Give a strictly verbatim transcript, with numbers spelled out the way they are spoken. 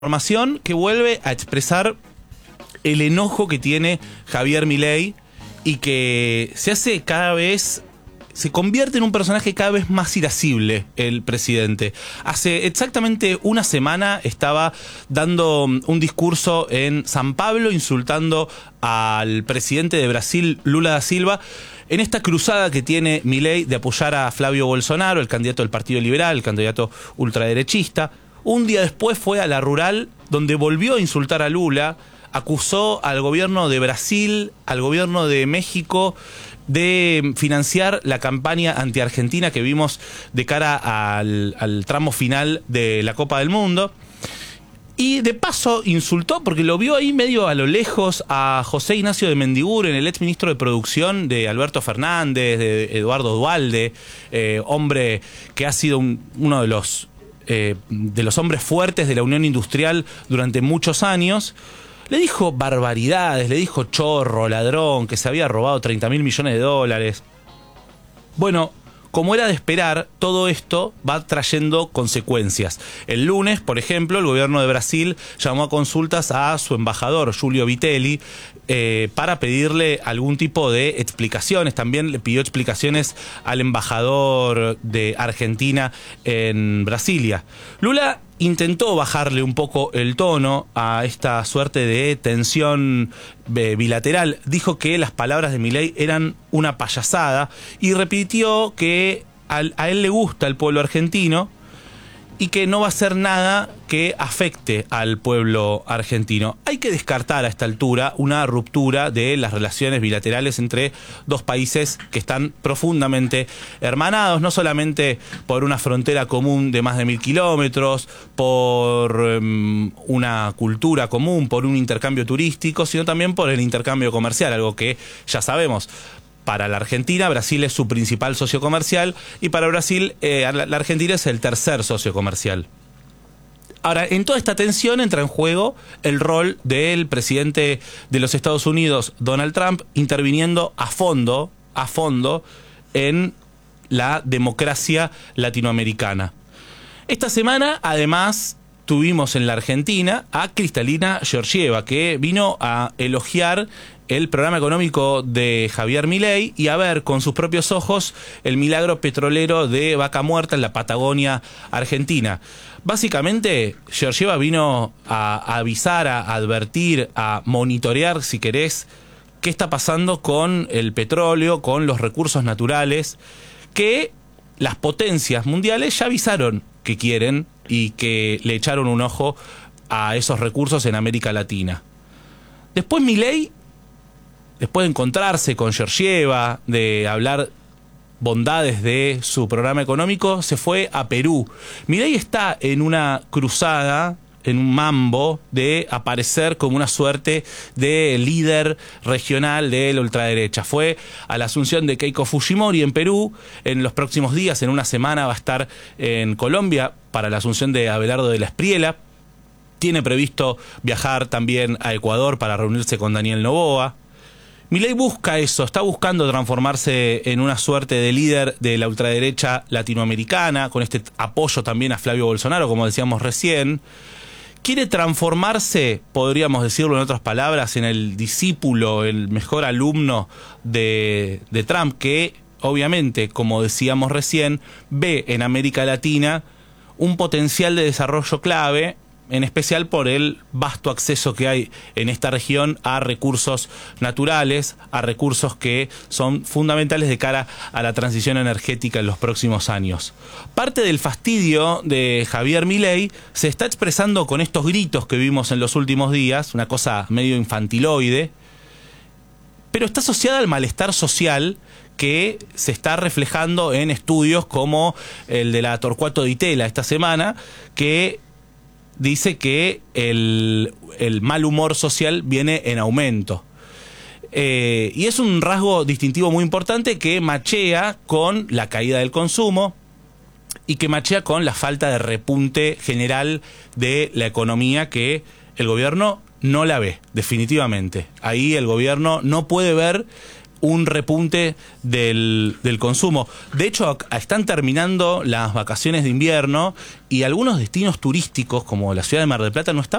Información que vuelve a expresar el enojo que tiene Javier Milei y que se hace cada vez, se convierte en un personaje cada vez más irascible el presidente. Hace exactamente una semana estaba dando un discurso en San Pablo insultando al presidente de Brasil, Lula da Silva, en esta cruzada que tiene Milei de apoyar a Flavio Bolsonaro, el candidato del Partido Liberal, el candidato ultraderechista. Un día después fue a la Rural, donde volvió a insultar a Lula, acusó al gobierno de Brasil, al gobierno de México, de financiar la campaña anti-argentina que vimos de cara al, al tramo final de la Copa del Mundo. Y de paso insultó, porque lo vio ahí medio a lo lejos, a José Ignacio de Mendiguren, el ex ministro de Producción de Alberto Fernández, de Eduardo Duhalde, eh, hombre que ha sido un, uno de los... Eh, de los hombres fuertes de la Unión Industrial durante muchos años. Le dijo barbaridades, le dijo chorro, ladrón, que se había robado treinta mil millones de dólares. Bueno, como era de esperar, todo esto va trayendo consecuencias. El lunes, por ejemplo, el gobierno de Brasil llamó a consultas a su embajador, Julio Vitelli, eh, para pedirle algún tipo de explicaciones. También le pidió explicaciones al embajador de Argentina en Brasilia. Lula intentó bajarle un poco el tono a esta suerte de tensión bilateral. Dijo que las palabras de Milei eran una payasada y repitió que a él le gusta el pueblo argentino y que no va a hacer nada que afecte al pueblo argentino. Hay que descartar a esta altura una ruptura de las relaciones bilaterales entre dos países que están profundamente hermanados, no solamente por una frontera común de más de mil kilómetros, por um, una cultura común, por un intercambio turístico, sino también por el intercambio comercial, algo que ya sabemos. Para la Argentina, Brasil es su principal socio comercial y para Brasil, eh, la Argentina es el tercer socio comercial. Ahora, en toda esta tensión entra en juego el rol del presidente de los Estados Unidos, Donald Trump, interviniendo a fondo, a fondo en la democracia latinoamericana. Esta semana, además, tuvimos en la Argentina a Cristalina Georgieva, que vino a elogiar el programa económico de Javier Milei y a ver con sus propios ojos el milagro petrolero de Vaca Muerta en la Patagonia Argentina. Básicamente, Georgieva vino a, a avisar, a advertir, a monitorear, si querés, qué está pasando con el petróleo, con los recursos naturales, que las potencias mundiales ya avisaron que quieren y que le echaron un ojo a esos recursos en América Latina. Después Milei, después de encontrarse con Georgieva, de hablar bondades de su programa económico, se fue a Perú. Milei está en una cruzada, en un mambo de aparecer como una suerte de líder regional de la ultraderecha. Fue a la asunción de Keiko Fujimori en Perú. En los próximos días, en una semana, va a estar en Colombia para la asunción de Abelardo de la Espriella. Tiene previsto viajar también a Ecuador para reunirse con Daniel Noboa. Milei busca eso, está buscando transformarse en una suerte de líder de la ultraderecha latinoamericana, con este apoyo también a Flavio Bolsonaro, como decíamos recién. Quiere transformarse, podríamos decirlo en otras palabras, en el discípulo, el mejor alumno de, de Trump, que obviamente, como decíamos recién, ve en América Latina un potencial de desarrollo clave, en especial por el vasto acceso que hay en esta región a recursos naturales, a recursos que son fundamentales de cara a la transición energética en los próximos años. Parte del fastidio de Javier Milei se está expresando con estos gritos que vimos en los últimos días, una cosa medio infantiloide, pero está asociada al malestar social que se está reflejando en estudios como el de la Torcuato Di Tella esta semana, que dice que el, el mal humor social viene en aumento. Eh, y es un rasgo distintivo muy importante que machea con la caída del consumo y que machea con la falta de repunte general de la economía, que el gobierno no la ve, definitivamente. Ahí el gobierno no puede ver un repunte del, del consumo. De hecho, están terminando las vacaciones de invierno y algunos destinos turísticos, como la ciudad de Mar del Plata, no estaban